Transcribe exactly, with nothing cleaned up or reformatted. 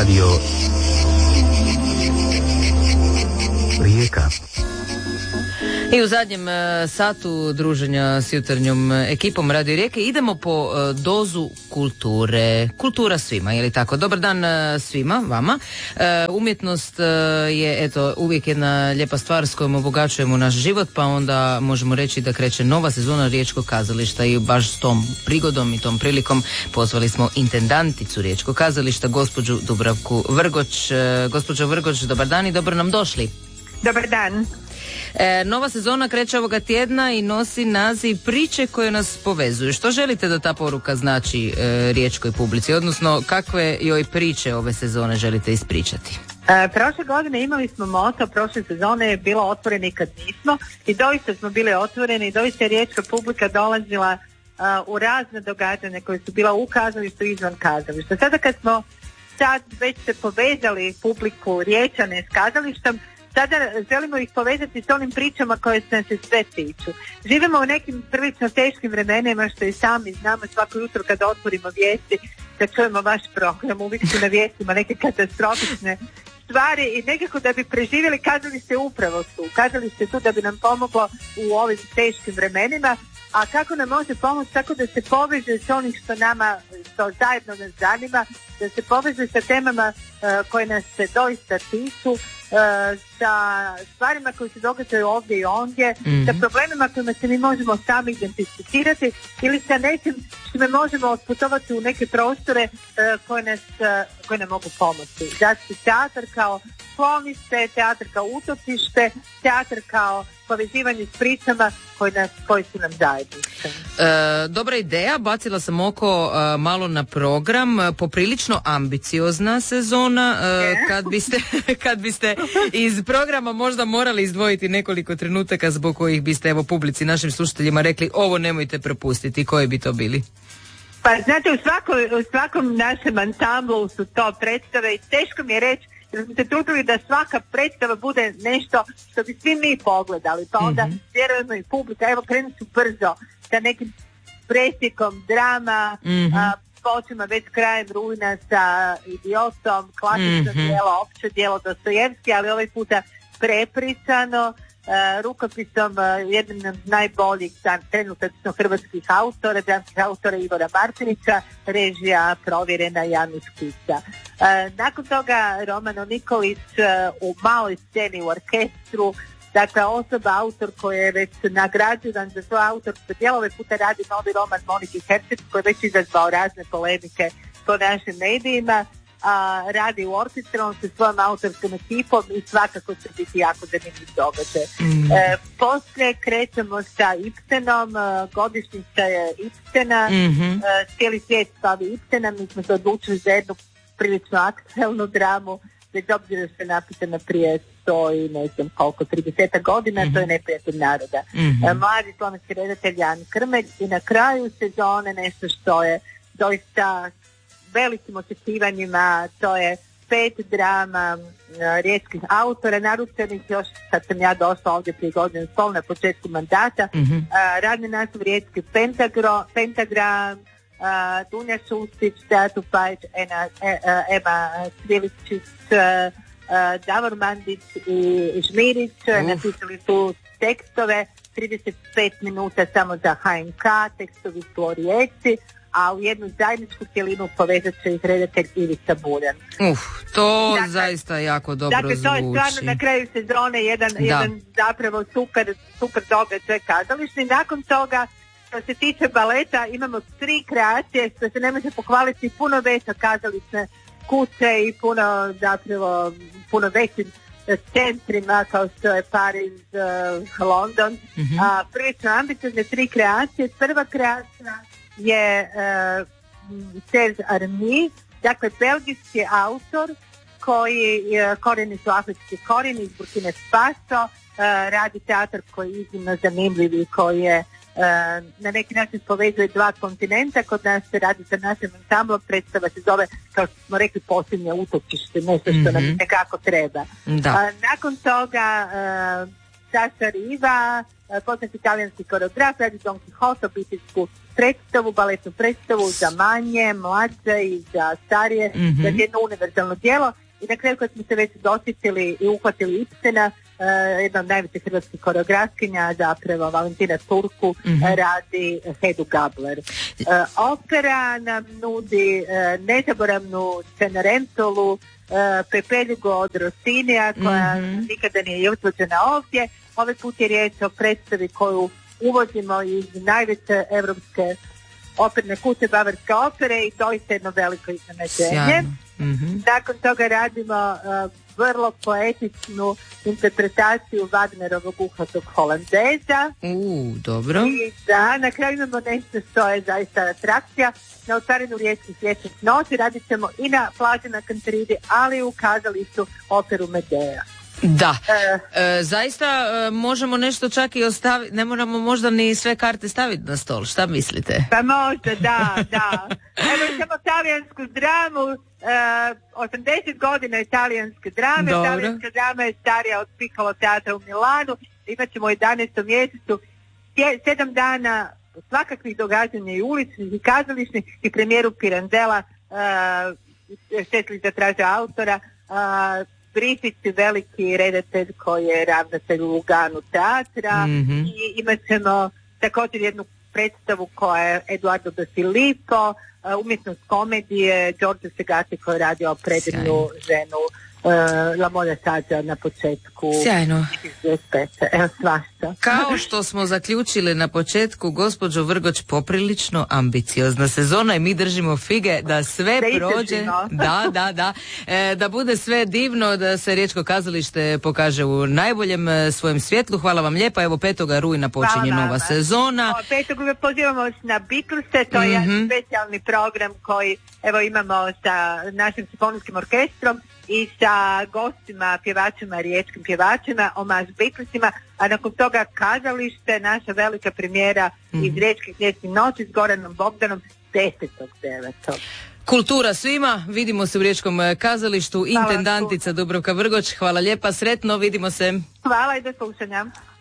Radio Rijeka. I u zadnjem uh, satu druženja s jutarnjom ekipom Radio Rijeke idemo po uh, dozu kulture. Kultura svima, je li tako? Dobar dan uh, svima, vama. Uh, umjetnost uh, je eto uvijek jedna lijepa stvar s kojom obogaćujemo naš život, pa onda možemo reći da kreće nova sezona Riječkog kazališta i baš s tom prigodom i tom prilikom pozvali smo intendanticu Riječkog kazališta, gospođu Dubravku Vrgoč. Uh, gospođo Vrgoč, dobar dan i dobro nam došli. Dobar dan. E, nova sezona kreće ovoga tjedna i nosi naziv Priče koje nas povezuju. Što želite da ta poruka znači e, riječkoj publici, odnosno kakve joj priče ove sezone želite ispričati? E, prošle godine imali smo moto, prošle sezone je bilo otvoreni kad nismo i doista smo bili otvoreni i doista je riječka publika dolazila uh, u razne događanja koje su bila u kazalištu i izvan kazališta. Sada kad smo sad već se povezali publiku Riječane s kazalištem, sada želimo ih povezati s onim pričama koje se nas sve tiču. Živimo u nekim prilično teškim vremenima, što i sami znamo svako jutro kada otvorimo vijesti, kad čujemo vaš program, uvijek su na vijestima neke katastrofične stvari i nekako da bi preživjeli kazalište upravo tu. Kazalište tu da bi nam pomoglo u ovim teškim vremenima, a kako nam može pomoći, tako da se poveže s onim što nama, što zajedno nas zanima, da se poveže sa temama uh, koje nas se doista tiču, Uh, sa stvarima koje se događaju ovdje i ondje, mm-hmm. sa problemima kojima se mi možemo sami identificirati ili sa nekim što mi možemo otputovati u neke prostore uh, koje, nas, uh, koje nam mogu pomoći. Znači teatar kao sklonište, teatar kao utočište, teatar kao povezivanje s pričama koje, nas, koje su nam zajednice. E, dobra ideja, bacila sam oko e, malo na program, poprilično ambiciozna sezona, e, kad, biste, kad biste iz programa možda morali izdvojiti nekoliko trenutaka zbog kojih biste evo publici, našim slušateljima rekli ovo nemojte propustiti, koji bi to bili? Pa znate, u, svako, u svakom našem ansamblu su to predstave i teško mi je reći jer smo se trudili da svaka predstava bude nešto što bi svi mi pogledali, pa onda mm-hmm. vjerujemo i publika, evo krenut ću brzo sa nekim presjekom drama, mm-hmm. a, počima već krajem rujna sa Idiotom, klasično mm-hmm. djelo, opće djelo Dostojevski, ali ovaj puta prepričano, a, rukopisom a, jednim od najboljih trenutačno hrvatskih autora, dramskih autora Ivora Martinića, režija provjerena Janus Kica. Uh, nakon toga Romano Nikolić uh, u maloj sceni u orkestru, dakle osoba, autor koji je već nagrađivan za svoje autorstvo djelo, ovaj puta radi novi roman Moniki Herceg koji je već izazvao razne polemike po našim medijima, a radi u orkestru sa svojom autorskom ekipom i svakako će biti jako zanimljiv događaj. Mm. E, poslije krećemo sa Ibsenom, godišnjica je Ibsena, mm-hmm. e, cijeli svijet slavi Ibsena, mi smo se odlučili za jednu prilično aktuelnu dramu, bez obzira što je napisana prije sto i ne znam koliko, trideset godina, mm-hmm. to je Neprijatelj naroda. Mm-hmm. Mladi slovenski redatelj Jan Krmelj i na kraju sezone nešto što je doista velikim očekivanjima, to je pet drama uh, riječkih autora, naručenih još kad sam ja došla ovdje prije godinu pol na početku mandata. Mm-hmm. Uh, radni naslov riječki Pentagro, Pentagram, Uh, Dunja Šustić, Teatu Pajić, Ena, e, uh, Ema Sviličić, uh, uh, Davor Mandić i Žmirić uh. napisali su tekstove, trideset pet minuta samo za H N K, tekstovi su o Rijeci, a u jednu zajedničku cjelinu povezat će ih redatelj Ivica Buljan. Uf, to dakle, zaista jako dobro dakle, zvuči. Dakle, to je stvarno na kraju sezone jedan, jedan zapravo super, super događaj kazališni. Nakon toga, što se tiče baleta, imamo tri kreacije što se ne može pohvaliti, puno veća kazališne kuće i puno zapravo puno većim centrima kao što je Pariz, uh, London. Mm-hmm. A, prilično ambiciozne tri kreacije. Prva kreacija je uh, Serge Army, dakle belgijski autor koji uh, korijeni su afrički korijeni iz Burkine Faso, uh, radi teatar koji je iznimno zanimljiv i koji je Uh, na neki način povezuje dva kontinenta. Kod nas se radi sa našim ansamblom, predstava se zove, kao što smo rekli, posljednje utočište, nešto što mm-hmm. nam nekako treba. Da. Uh, nakon toga uh, Saša Riva, uh, poznat italijanski koreograf, radi Don Quixote, obiteljsku predstavu, baletnu predstavu za manje, mlađe i za starije, mm-hmm. za jedno univerzalno djelo. I na kraju kad smo se već dosjetili i uhvatili Ibsena, uh, jedna od najvećih hrvatskih koreografkinja, zapravo Valentina Turku, mm-hmm. radi Hedu Gabler. Uh, opera nam nudi uh, nezaboravnu Cenerentolu, uh, Pepeljugo od Rossinija, koja mm-hmm. nikada nije utvrđena ovdje. Ovaj put je riječ o predstavi koju uvozimo iz najveće evropske operne kuće, Bavarske opere, i doista jedno veliko iznenađenje. Mm-hmm. Nakon toga radimo uh, vrlo poetičnu interpretaciju Wagnerovog Uhatog Holandeza. U, dobro. I da, na kraju imamo nešto što je zaista atrakcija. Na otvaranju Riječkih vječnih noći radit ćemo i na plaži na Kantridi, ali u kazalištu operu Medea. Da, e, e, zaista e, možemo nešto čak i ostaviti, ne moramo možda ni sve karte staviti na stol, šta mislite? Pa možda, da, da. Evo ćemo talijansku dramu, e, osamdeset godina italijanske drame, dobro. Talijanska drama je starija od Piccolo teatra u Milanu, imat ćemo u jedanaestom mjesecu sedam dana svakakvih događanja i uličnih i kazališnih i premijeru Pirandela, e, šest zatraže autora, e, Brifić, veliki redatelj koji je ravnatelj u Luganu teatra, mm-hmm. i imat ćemo također jednu predstavu koja je Eduardo de Filippo, uh, umjetnost komedije, Giorgio Segati koji je radio predivnu ženu uh, La Moda Sađa na početku. Sjajno. Evo svašta. Kao što smo zaključili na početku, gospođo Vrgoč, poprilično ambiciozna sezona i mi držimo fige da sve da prođe. Da, da, da. E, da bude sve divno, da se Riječko kazalište pokaže u najboljem svojem svjetlu. Hvala vam lijepa. Evo petog rujna počinje Hvala nova vama. sezona. O, petog pozivamo na Beatlese, to je mm-hmm. specijalni program koji evo imamo sa našim simfonijskim orkestrom i sa gostima, pjevačima, riječkim pjevačima, omaž Beatlesima, a nakon toga kazalište, naša velika premijera mm. iz Riječkih vječnih noći s Goranom Bogdanom desetog devetog Kultura svima, vidimo se u Riječkom kazalištu, hvala, intendantica Dubravka Vrgoč, hvala lijepa, sretno, vidimo se. Hvala i do slušanja.